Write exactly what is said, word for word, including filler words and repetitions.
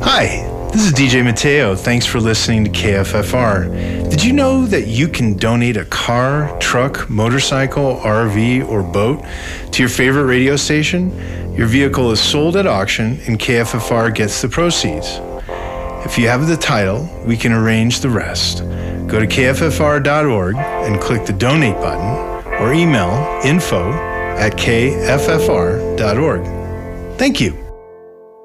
Hi, this is D J Mateo. Thanks for listening to K F F R. Did you know that you can donate a car, truck, motorcycle, R V, or boat to your favorite radio station? Your vehicle is sold at auction and K F F R gets the proceeds. If you have the title, we can arrange the rest. Go to K F F R dot org and click the donate button or email info at K F F R dot org. Thank you.